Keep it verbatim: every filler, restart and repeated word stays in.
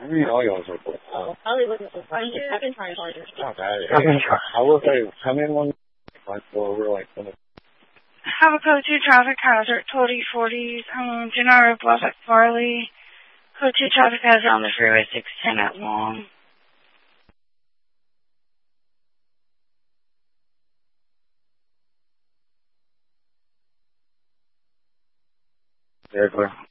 You know, you also put. Oh, probably wasn't so funny. I've been trying harder. Not bad. I've been trying. I will say, come in one, like, over, like, Have a code two traffic hazard, twenty forty, um, Gennaro Bluff at Farley. Code two traffic hazard on the freeway six ten at Long. Very clear.